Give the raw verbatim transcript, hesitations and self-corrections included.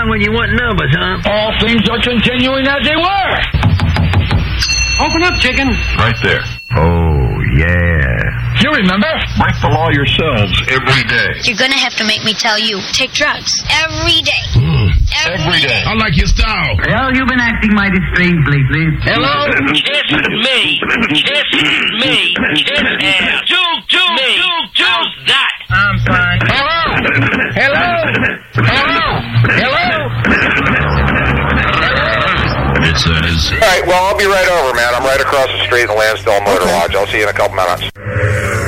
around when you want numbers, huh? All things are continuing as they were. Open up, chicken. Right there. Oh, yeah. You remember? Break the law yourselves every day. You're gonna have to make me tell you. Take drugs. Every day. Mm. Every, Every day. I like your style. Well, you've been acting mighty strange lately. Hello? Kiss me. Kiss me. Kiss ass. Do, do, me. Do, do that. I'm fine. Hello? Hello? Hello? It says. All right, well, I'll be right over, man. I'm right across the street in the Lansdale Motor Lodge. I'll see you in a couple minutes.